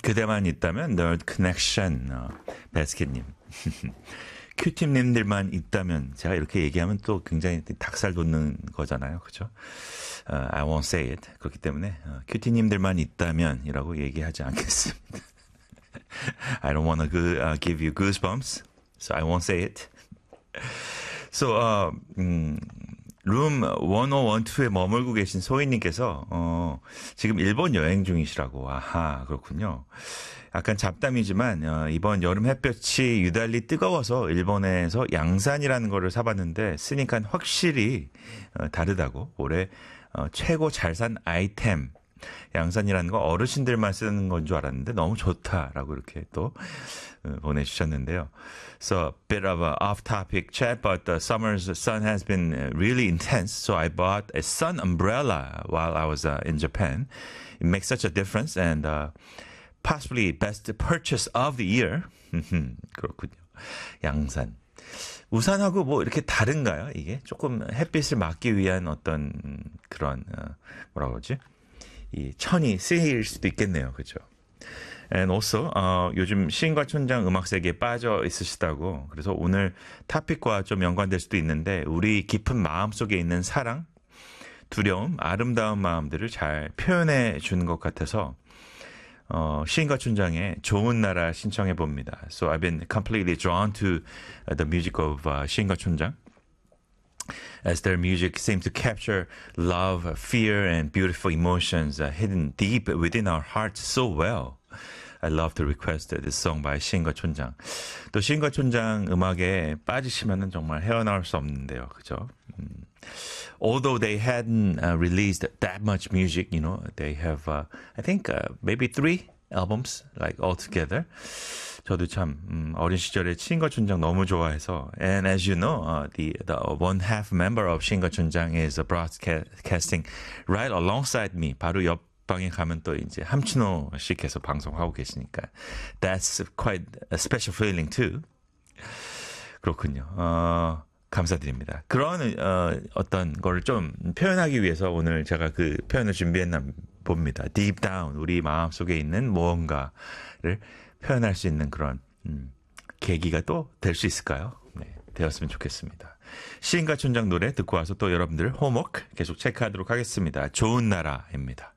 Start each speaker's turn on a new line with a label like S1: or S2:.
S1: 그대만 있다면 Nerd Connection. 베스킷님. 큐팀님들만 있다면 제가 이렇게 얘기하면 또 굉장히 닭살 돋는 거잖아요. 그죠? I won't say it. 그렇기 때문에 큐티님들만 있다면이라고 얘기하지 않겠습니다. I don't want to give you goosebumps, so I won't say it. So, 룸 1012에 머물고 계신 소희님께서 지금 일본 여행 중이시라고. 아하, 그렇군요. 약간 잡담이지만 이번 여름 햇볕이 유달리 뜨거워서 일본에서 양산이라는 거를 사봤는데 쓰니까 확실히 다르다고. 올해 최고 잘 산 아이템. 양산이라는 거 어르신들만 쓰는 건 줄 알았는데 너무 좋다라고 이렇게 또 보내주셨는데요. So a bit of a off-topic chat, but the summer's sun has been really intense. So I bought a sun umbrella while I was in Japan. It makes such a difference, and possibly best purchase of the year. 그렇군요. 양산. 우산하고 뭐 이렇게 다른가요? 이게 조금 햇빛을 막기 위한 어떤 그런 뭐라고 그러지? 이 천이 쓰일 수도 있겠네요. 그렇죠? And also 요즘 시인과 촌장 음악 세계에 빠져 있으시다고. 그래서 오늘 토픽과 좀 연관될 수도 있는데 우리 깊은 마음속에 있는 사랑, 두려움, 아름다운 마음들을 잘 표현해 주는 것 같아서 시인과 촌장의 좋은 나라 신청해 봅니다. So I've been completely drawn to the music of 시인과 촌장. As their music seems to capture love, fear, and beautiful emotions hidden deep within our hearts so well. I love to request this song by 시인과 촌장. 또 시인과 촌장 음악에 빠지시면은 정말 헤어나올 수 없는데요. 그죠? Although they hadn't released that much music, you know, they have, I think, maybe 3 albums, like all together. 저도 참 어린 시절에 시인과 촌장 너무 좋아해서 and as you know the one half member of 시인과 촌장 is broadcasting right alongside me 바로 옆 방에 가면 또 이제 함춘호 씨께서 방송하고 계시니까 that's quite a special feeling too. 그렇군요. 감사드립니다. 그런 어떤 거를 좀 표현하기 위해서 오늘 제가 그 표현을 준비했나 봅니다. Deep down 우리 마음속에 있는 무언가를 표현할 수 있는 그런 계기가 또 될 수 있을까요? 네, 되었으면 좋겠습니다. 시인과 촌장 노래 듣고 와서 또 여러분들 홈워크 계속 체크하도록 하겠습니다. 좋은 나라입니다.